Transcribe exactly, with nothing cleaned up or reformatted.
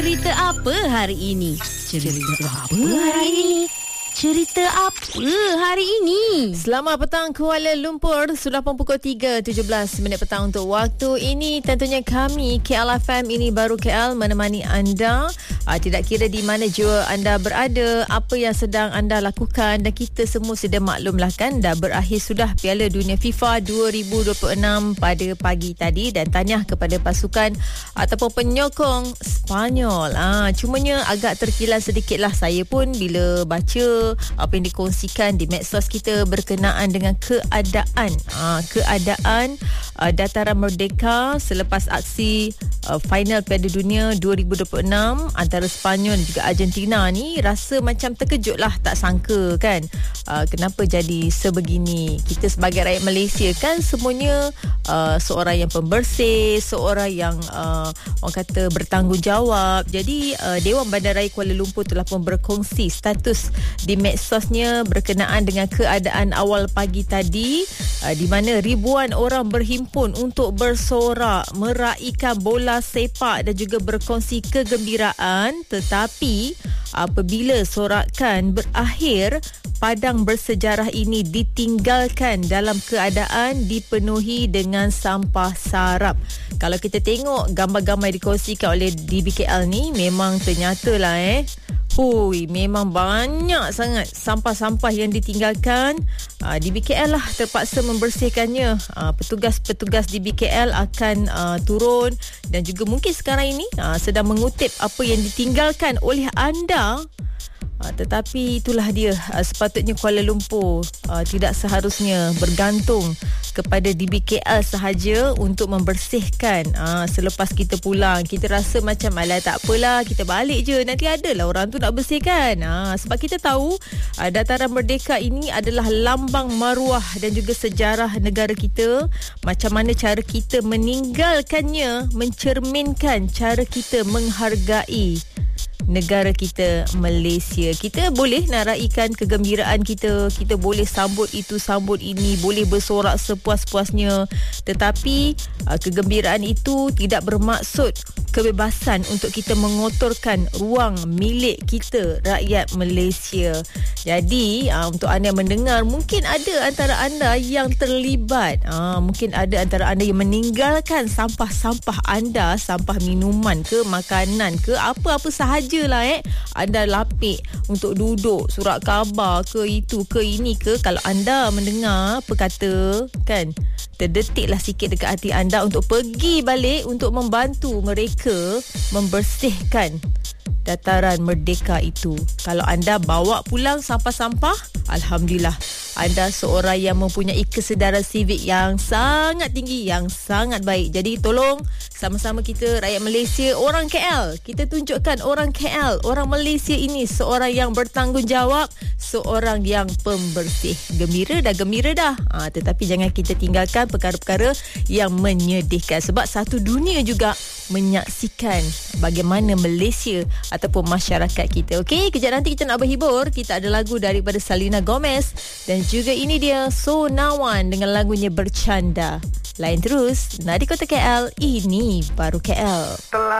Cerita apa hari ini? Cerita apa hari ini? Cerita apa hari ini? Selamat petang Kuala Lumpur. Sudah pun pukul tiga tujuh belas minit petang untuk waktu ini. Tentunya kami K L F M ini baru K L menemani anda. uh, Tidak kira di mana jua anda berada, apa yang sedang anda lakukan. Dan kita semua sudah maklumlah kan, dah berakhir sudah Piala Dunia FIFA dua ribu dua puluh enam pada pagi tadi. Dan tahniah kepada pasukan ataupun penyokong Sepanyol. uh, Cumanya agak terkilas sedikitlah saya pun bila baca apa yang dikongsikan di medsos kita berkenaan dengan keadaan aa, keadaan aa, dataran merdeka selepas aksi aa, final Piala Dunia dua ribu dua puluh enam antara Sepanyol dan juga Argentina ni. Rasa macam terkejut lah, tak sangka kan aa, kenapa jadi sebegini. Kita sebagai rakyat Malaysia kan semuanya aa, seorang yang pembersih, seorang yang aa, orang kata bertanggungjawab. Jadi aa, Dewan Bandaraya Kuala Lumpur telah pun berkongsi status di medsosnya berkenaan dengan keadaan awal pagi tadi, uh, di mana ribuan orang berhimpun untuk bersorak, meraihkan bola sepak dan juga berkongsi kegembiraan. Tetapi apabila sorakan berakhir, padang bersejarah ini ditinggalkan dalam keadaan dipenuhi dengan sampah sarap. Kalau kita tengok gambar-gambar yang dikongsikan oleh D B K L ni, memang ternyatalah eh Hui, memang banyak sangat sampah-sampah yang ditinggalkan. uh, D B K L lah terpaksa membersihkannya. uh, Petugas-petugas D B K L akan uh, turun dan juga mungkin sekarang ini uh, sedang mengutip apa yang ditinggalkan oleh anda. Uh, tetapi itulah dia, uh, sepatutnya Kuala Lumpur uh, tidak seharusnya bergantung kepada D B K L sahaja untuk membersihkan. uh, Selepas kita pulang, kita rasa macam alah tak apalah, kita balik je, nanti adalah orang tu nak bersihkan. uh, Sebab kita tahu uh, dataran merdeka ini adalah lambang maruah dan juga sejarah negara kita. Macam mana cara kita meninggalkannya mencerminkan cara kita menghargai negara kita Malaysia. Kita boleh nak raikan kegembiraan kita, kita boleh sambut itu sambut ini, boleh bersorak sepuas-puasnya, tetapi uh, kegembiraan itu tidak bermaksud kebebasan untuk kita mengotorkan ruang milik kita, rakyat Malaysia. Jadi uh, untuk anda yang mendengar, mungkin ada antara anda yang terlibat, uh, mungkin ada antara anda yang meninggalkan sampah-sampah anda, sampah minuman ke, makanan ke, apa-apa sahaja lah eh, anda lapik untuk duduk, surat khabar ke, itu ke, ini ke. Kalau anda mendengar apa kata kan, terdetiklah sikit dekat hati anda untuk pergi balik untuk membantu mereka membersihkan dataran merdeka itu. Kalau anda bawa pulang sampah-sampah, alhamdulillah, anda seorang yang mempunyai kesedaran sivik yang sangat tinggi, yang sangat baik. Jadi tolong sama-sama kita rakyat Malaysia, orang K L, kita tunjukkan orang K L, orang Malaysia ini seorang yang bertanggungjawab, seorang yang pembersih. Gembira dah, gembira dah. Ha, tetapi jangan kita tinggalkan perkara-perkara yang menyedihkan, sebab satu dunia juga menyaksikan bagaimana Malaysia ataupun masyarakat kita. Okey, kejap nanti kita nak berhibur. Kita ada lagu daripada Selena Gomez dan juga ini dia So Nawan dengan lagunya Bercanda. Lain terus, Nadi Kota K L, ini baru K L.